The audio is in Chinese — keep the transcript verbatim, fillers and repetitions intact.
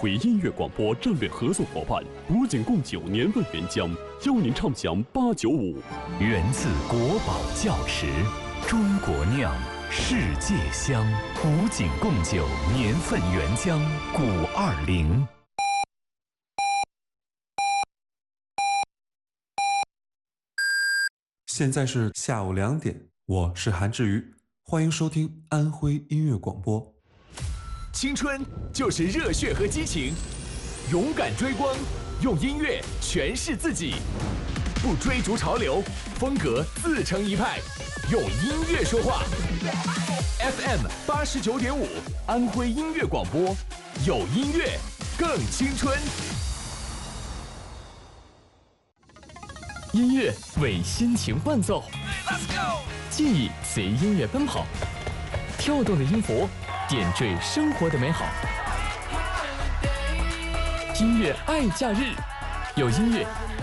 辉音乐广播战略合作伙伴古井贡酒年份原浆，邀您畅享八九五。 源自国宝窖池，中国酿，世界香。古井贡酒年份原浆古二零。 现在是下午两点，我是韩志宇，欢迎收听安徽音乐广播。 青春就是热血和激情，勇敢追光，用音乐诠释自己，不追逐潮流，风格自成一派，用音乐说话。F M 八十九点五，安徽音乐广播，有音乐更青春。 音乐为心情伴奏，记忆随音乐奔跑，跳动的音符点缀生活的美好。音乐爱假日，有音乐